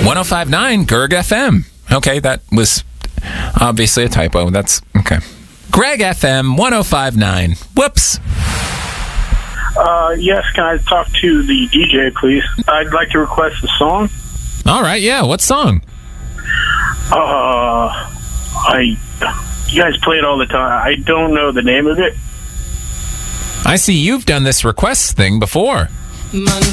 1059 Gerg FM. Okay, that was obviously a typo. That's okay. Greg FM 1059. Whoops. Yes, can I talk to the DJ, please? I'd like to request a song. All right, yeah. What song? You guys play it all the time. I don't know the name of it. I see you've done this request thing before.